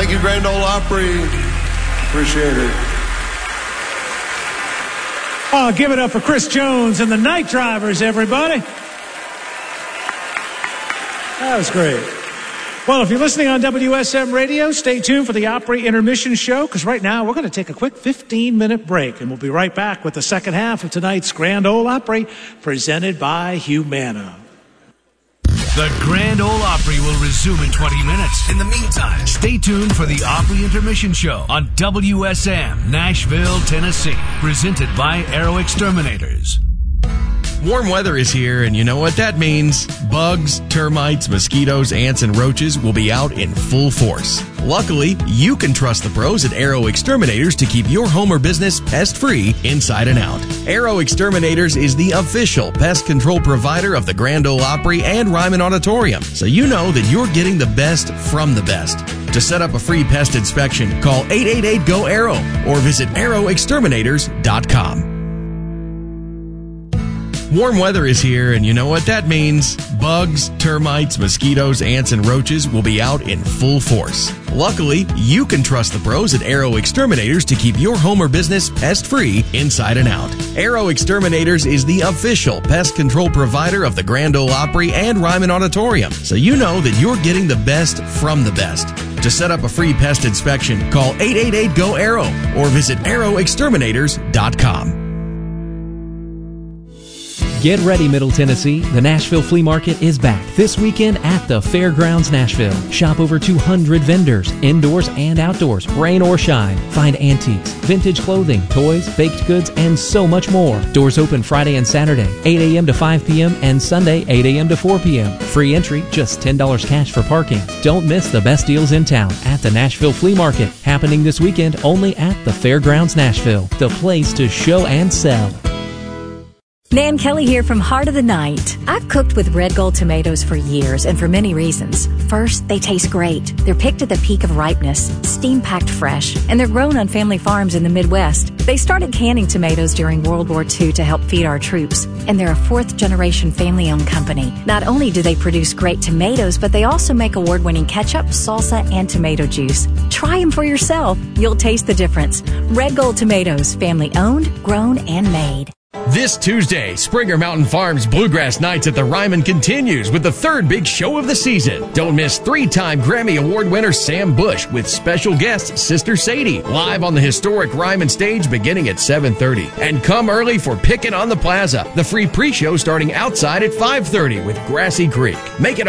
Thank you, Grand Ole Opry. Appreciate it. Oh, give it up for Chris Jones and the Night Drivers, everybody. That was great. Well, if you're listening on WSM Radio, stay tuned for the Opry Intermission Show, because right now we're going to take a quick 15-minute break, and we'll be right back with the second half of tonight's Grand Ole Opry, presented by Humana. The Grand Ole Opry will resume in 20 minutes. In the meantime, stay tuned for the Opry Intermission Show on WSM, Nashville, Tennessee, presented by Aero Exterminators. Warm weather is here, and you know what that means. Bugs, termites, mosquitoes, ants, and roaches will be out in full force. Luckily, you can trust the pros at Aero Exterminators to keep your home or business pest-free inside and out. Aero Exterminators is the official pest control provider of the Grand Ole Opry and Ryman Auditorium, so you know that you're getting the best from the best. To set up a free pest inspection, call 888-GO-AERO or visit aeroexterminators.com. Warm weather is here, and you know what that means. Bugs, termites, mosquitoes, ants, and roaches will be out in full force. Luckily, you can trust the pros at Aero Exterminators to keep your home or business pest-free inside and out. Aero Exterminators is the official pest control provider of the Grand Ole Opry and Ryman Auditorium, so you know that you're getting the best from the best. To set up a free pest inspection, call 888-GO-AERO or visit aeroexterminators.com. Get ready, Middle Tennessee. The Nashville Flea Market is back this weekend at the Fairgrounds Nashville. Shop over 200 vendors, indoors and outdoors, rain or shine. Find antiques, vintage clothing, toys, baked goods, and so much more. Doors open Friday and Saturday, 8 a.m. to 5 p.m. and Sunday, 8 a.m. to 4 p.m. Free entry, just $10 cash for parking. Don't miss the best deals in town at the Nashville Flea Market, happening this weekend only at the Fairgrounds Nashville, the place to show and sell. Nan Kelly here from Heart of the Night. I've cooked with Red Gold tomatoes for years and for many reasons. First, they taste great. They're picked at the peak of ripeness, steam-packed fresh, and they're grown on family farms in the Midwest. They started canning tomatoes during World War II to help feed our troops, and they're a fourth-generation family-owned company. Not only do they produce great tomatoes, but they also make award-winning ketchup, salsa, and tomato juice. Try them for yourself. You'll taste the difference. Red Gold tomatoes, family-owned, grown, and made. This Tuesday, Springer Mountain Farms Bluegrass Nights at the Ryman continues with the third big show of the season. Don't miss three-time Grammy Award winner Sam Bush with special guest Sister Sadie, live on the historic Ryman stage beginning at 7:30. And come early for Pickin' on the Plaza, the free pre-show starting outside at 5:30 with Grassy Creek. Make it a